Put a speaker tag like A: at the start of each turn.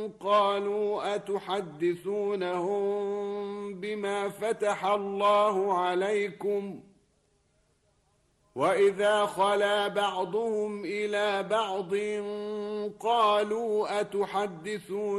A: قالوا أتحدثونهم بما فتح الله عليكم وإذا خلا بعضهم إلى بعض قالوا أتحدثون